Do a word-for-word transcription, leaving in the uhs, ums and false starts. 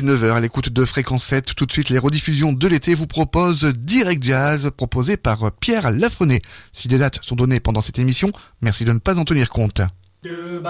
dix-neuf heures à l'écoute de Fréquence sept. Tout de suite, les rediffusions de l'été vous proposent Direct Jazz, proposé par Pierre Lafrenet. Si des dates sont données pendant cette émission, merci de ne pas en tenir compte.